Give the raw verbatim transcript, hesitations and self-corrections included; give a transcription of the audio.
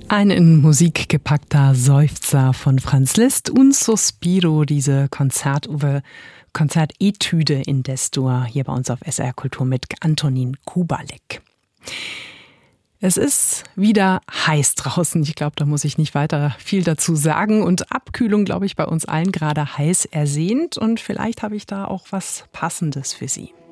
Ein in Musik gepackter Seufzer von Franz Liszt, Un Sospiro, diese Konzertuwe, Konzertetüde in D-Dur, hier bei uns auf S R Kultur mit Antonin Kubalek. Es ist wieder heiß draußen. Ich glaube, da muss ich nicht weiter viel dazu sagen. Und Abkühlung, glaube ich, bei uns allen gerade heiß ersehnt. Und vielleicht habe ich da auch was Passendes für Sie.